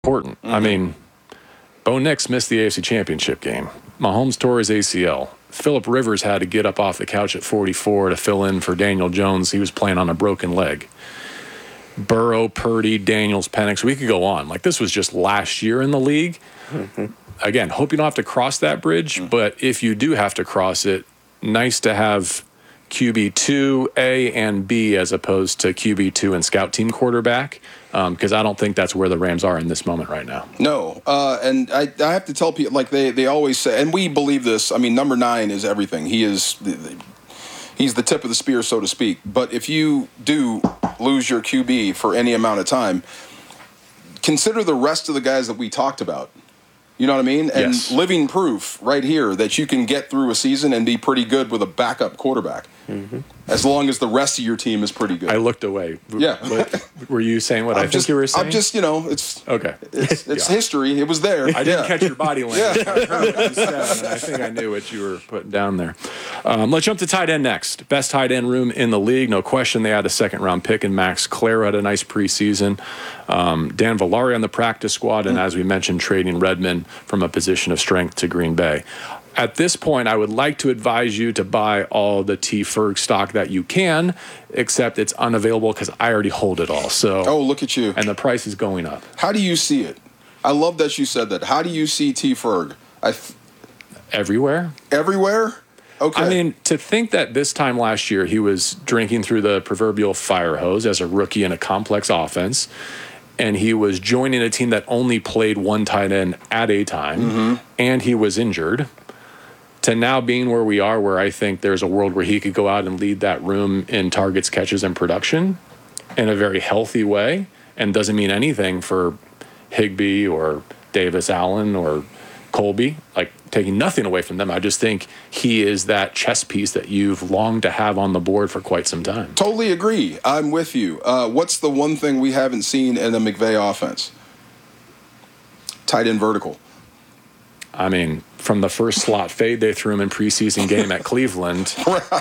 important. I mean, Bo Nix missed the AFC Championship game. Mahomes tore his ACL. Phillip Rivers had to get up off the couch at 44 to fill in for Daniel Jones. He was playing on a broken leg. Burrow, Purdy, Daniels, Penix. We could go on. Like, this was just last year in the league. Again, hope you don't have to cross that bridge, but if you do have to cross it, nice to have QB2, A, and B as opposed to QB2 and scout team quarterback, because I don't think that's where the Rams are in this moment right now. No, and I have to tell people, like they always say, and we believe this, I mean, number 9 is everything. He's the tip of the spear, so to speak. But if you do lose your QB for any amount of time, consider the rest of the guys that we talked about. You know what I mean? And yes. Living proof right here that you can get through a season and be pretty good with a backup quarterback. As long as the rest of your team is pretty good. I looked away. Yeah. Were you saying what I think you were saying? I'm just, it's okay. It's history. It was there. I didn't catch your body language. I heard what you said, and I think I knew what you were putting down there. Let's jump to tight end next. Best tight end room in the league. No question. They had a second-round pick, and Max Clara had a nice preseason. Dan Villari on the practice squad, and as we mentioned, trading Redmond from a position of strength to Green Bay. At this point, I would like to advise you to buy all the T. Ferg stock that you can, except it's unavailable because I already hold it all. So, oh, look at you. And the price is going up. How do you see it? I love that you said that. How do you see T. Ferg? Everywhere. Everywhere? Okay. I mean, to think that this time last year he was drinking through the proverbial fire hose as a rookie in a complex offense, and he was joining a team that only played one tight end at a time, and he was injured, to now being where we are, where I think there's a world where he could go out and lead that room in targets, catches, and production in a very healthy way, and doesn't mean anything for Higbee or Davis Allen or Colby, like taking nothing away from them. I just think he is that chess piece that you've longed to have on the board for quite some time. Totally agree. I'm with you. What's the one thing we haven't seen in a McVay offense? Tight end vertical. I mean, from the first slot fade they threw him in preseason game at Cleveland,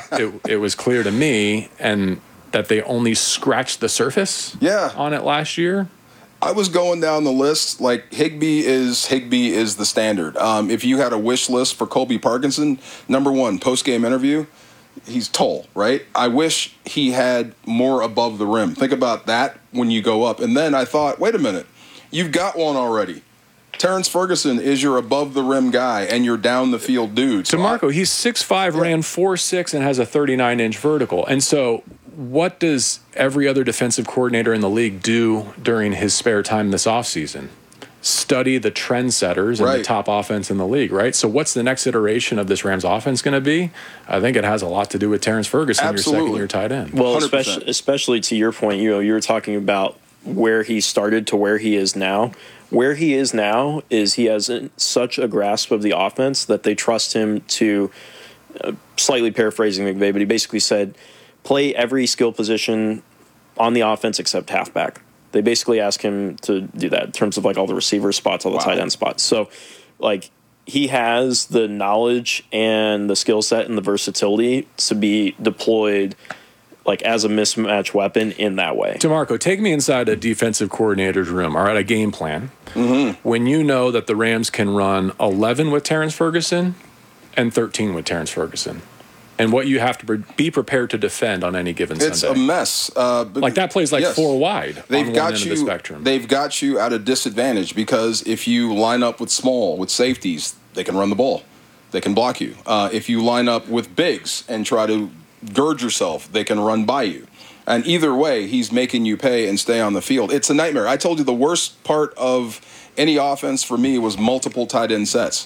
it was clear to me and that they only scratched the surface on it last year. I was going down the list, like Higbee is the standard. If you had a wish list for Colby Parkinson, number 1, post-game interview, he's tall, right? I wish he had more above the rim. Think about that when you go up. And then I thought, wait a minute, you've got one already. Terrence Ferguson is your above-the-rim guy, and you're down-the-field dude. So DeMarco, he's 6'5", ran 4'6", and has a 39-inch vertical. And so what does every other defensive coordinator in the league do during his spare time this offseason? Study the trendsetters and the top offense in the league, right? So what's the next iteration of this Rams offense going to be? I think it has a lot to do with Terrence Ferguson, your second-year tight end. Well, especially to your point, you were talking about where he started to where he is now. Where he is now is he has such a grasp of the offense that they trust him to, slightly paraphrasing McVay, but he basically said, play every skill position on the offense except halfback. They basically ask him to do that in terms of like all the receiver spots, all the tight end spots. So, like, he has the knowledge and the skill set and the versatility to be deployed like as a mismatch weapon in that way. DeMarco, take me inside a defensive coordinator's room, all right, a game plan. When you know that the Rams can run 11 with Terrence Ferguson and 13 with Terrence Ferguson, and what you have to be prepared to defend on any given Sunday. It's a mess. Like that plays like 4 wide on one end of the spectrum. They've got you at a disadvantage because if you line up with safeties, they can run the ball. They can block you. If you line up with bigs and try to gird yourself, they can run by you. And either way, he's making you pay and stay on the field. It's a nightmare. I told you the worst part of any offense for me was multiple tight end sets.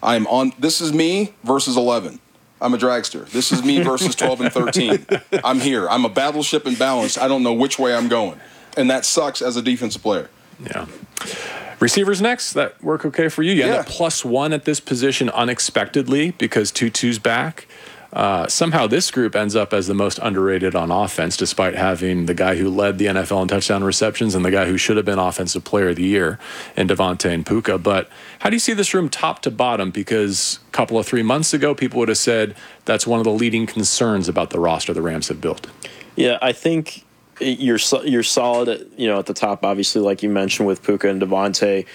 This is me versus 11. I'm a dragster. This is me versus 12 and 13. I'm here. I'm a battleship and balanced. I don't know which way I'm going. And that sucks as a defensive player. Yeah. Receivers next. That work okay for you? You end up +1 at this position unexpectedly because Tutu's back. Somehow this group ends up as the most underrated on offense, despite having the guy who led the NFL in touchdown receptions and the guy who should have been Offensive Player of the Year in Devontae and Puka. But how do you see this room top to bottom? Because a couple of 3 months ago, people would have said that's one of the leading concerns about the roster the Rams have built. Yeah, I think you're solid at, at the top, obviously, like you mentioned with Puka and Devontae.